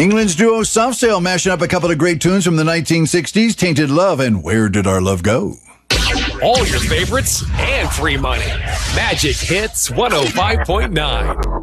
England's duo Soft Sail mashing up a couple of great tunes from the 1960s, Tainted Love and Where Did Our Love Go? All your favorites and free money. Magic Hits 105.9.